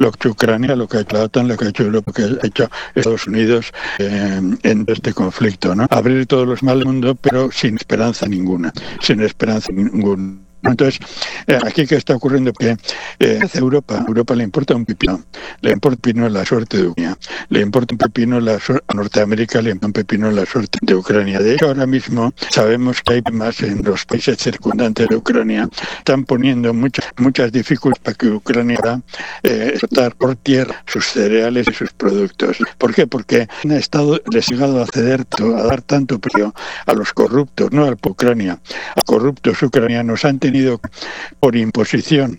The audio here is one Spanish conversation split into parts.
lo que ha hecho Ucrania, lo que ha hecho la OTAN, lo que ha hecho Europa, lo que ha hecho Estados Unidos en este conflicto, ¿no? Abrir todos los males del mundo, pero sin esperanza ninguna. Entonces, aquí ¿qué está ocurriendo? Que Europa le importa un pepino. Le importa un pepino la suerte de Ucrania. Le importa un pepino a Norteamérica, le importa un pepino la suerte de Ucrania. De hecho, ahora mismo sabemos que hay más en los países circundantes de Ucrania. Están poniendo muchas dificultades para que Ucrania pueda exportar por tierra sus cereales y sus productos. ¿Por qué? Porque les ha llegado a dar tanto precio a los corruptos, no a Ucrania, a corruptos ucranianos. Han tenido por imposición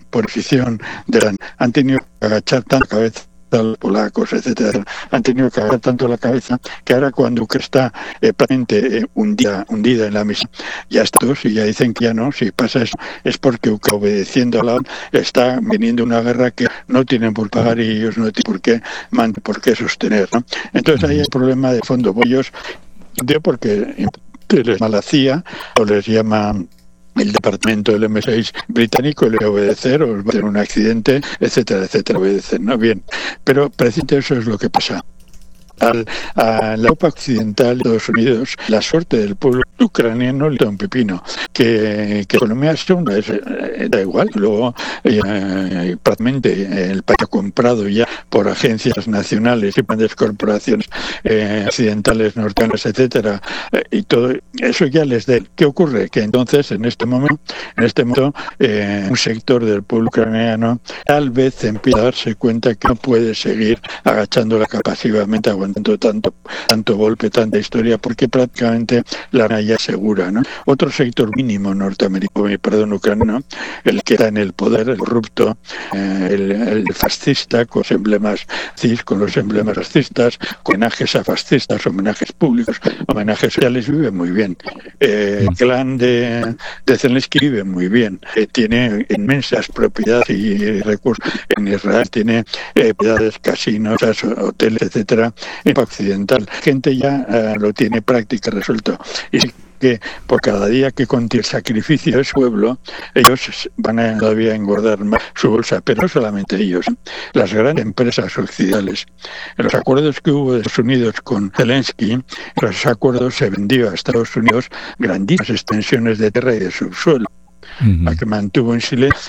han tenido que agachar tanto la cabeza a los polacos, etcétera, han tenido que agachar tanto la cabeza que ahora cuando Ucrania está prácticamente hundida en la misión, ya está todos y ya dicen que ya no, si pasa eso es porque Ucrania, obedeciendo a la ONU, está viniendo una guerra que no tienen por pagar y ellos no tienen por qué sostener, ¿no? Entonces ahí hay un problema de fondo. Ellos, porque les mala CIA o les llaman el departamento del M6 británico, le va a obedecer o va a tener un accidente, etcétera, obedecer, ¿no? Bien, pero precisamente eso es lo que pasa. A la Europa occidental, Estados Unidos, la suerte del pueblo ucraniano le da un pepino. Que economía segunda da igual. Luego, prácticamente el país ha comprado ya por agencias nacionales y grandes corporaciones occidentales, norteamericanas, etcétera, y todo eso ya les da. ¿Qué ocurre? Que entonces, en este momento, un sector del pueblo ucraniano tal vez empieza a darse cuenta que no puede seguir agachando la cabeza pasivamente, aguantando tanto golpe, tanta historia, porque prácticamente la ya es segura, ¿no? Otro sector mínimo ucraniano, el que está en el poder, el corrupto, el fascista, con los emblemas fascistas, homenajes a fascistas, homenajes públicos, homenajes sociales, vive muy bien. El clan de Zelensky vive muy bien, tiene inmensas propiedades y recursos en Israel, tiene propiedades, casinos, hoteles, etcétera, en occidental. Gente ya lo tiene práctica resuelto. Y sí que por cada día que contiene el sacrificio de su pueblo, ellos van a todavía engordar más su bolsa, pero no solamente ellos, las grandes empresas occidentales. En los acuerdos que hubo de Estados Unidos con Zelensky, en los acuerdos se vendió a Estados Unidos grandísimas extensiones de tierra y de subsuelo. La que mantuvo en silencio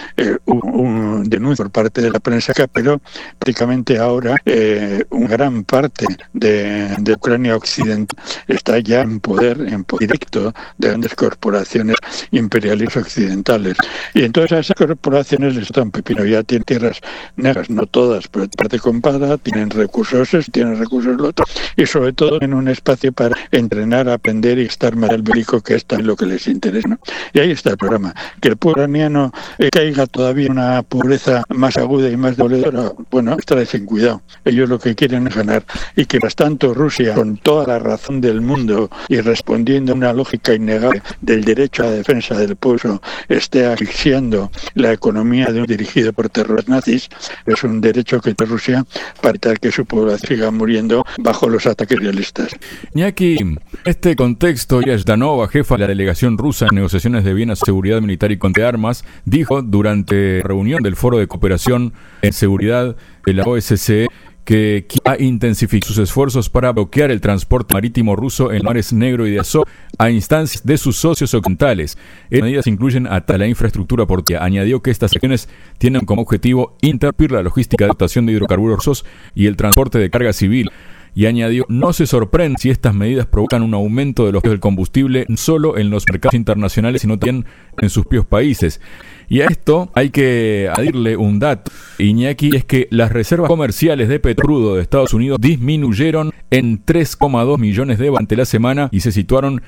un denuncio por parte de la prensa, pero prácticamente ahora una gran parte de Ucrania occidental está ya en poder directo de grandes corporaciones imperialistas occidentales. Y entonces a esas corporaciones les dan pepino, ya tienen tierras negras, no todas, pero parte comprada, tienen recursos lo otro, y sobre todo en un espacio para entrenar, aprender y estar material bélico, que es lo que les interesa, ¿no? Y ahí está el programa. Que el pueblo ucraniano caiga todavía en una pobreza más aguda y más demoledora, bueno, estará sin cuidado. Ellos lo que quieren es ganar. Y que mientras tanto Rusia, con toda la razón del mundo y respondiendo a una lógica innegable del derecho a la defensa del pueblo, esté asfixiando la economía de un dirigido por terroristas nazis, es un derecho que tiene Rusia para evitar que su población siga muriendo bajo los ataques realistas. Iñaki, en este contexto, Ilya Zhdanov, jefa de la delegación rusa en negociaciones de Viena, seguridad militar y contra armas, dijo durante reunión del Foro de Cooperación en Seguridad de la OSCE que ha intensificado sus esfuerzos para bloquear el transporte marítimo ruso en los mares Negro y de Azov a instancias de sus socios occidentales. Estas medidas incluyen hasta la infraestructura portuaria. Añadió que estas acciones tienen como objetivo interrumpir la logística de dotación de hidrocarburos rusos y el transporte de carga civil. Y añadió, no se sorprende si estas medidas provocan un aumento de los precios del combustible no solo en los mercados internacionales, sino también en sus propios países. Y a esto hay que añadirle un dato, Iñaki, es que las reservas comerciales de petróleo de Estados Unidos disminuyeron en 3,2 millones de barriles durante la semana y se situaron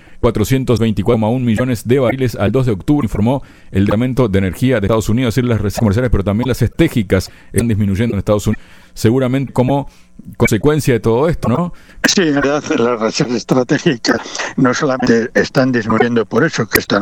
424,1 millones de barriles al 2 de octubre, informó el Departamento de Energía de Estados Unidos. Es decir, las reservas comerciales, pero también las estratégicas están disminuyendo en Estados Unidos, seguramente como consecuencia de todo esto, ¿no? Sí, en realidad las reservas estratégicas no solamente están disminuyendo por eso, que están